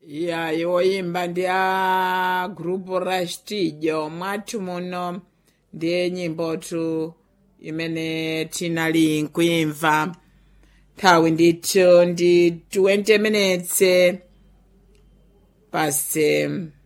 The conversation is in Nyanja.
ya yoimba ndi a grupu Rastijo mwathu muno ndiye nyimbotu imene tinali nkuimva. Nthawi ndithu ndi 20 minutes past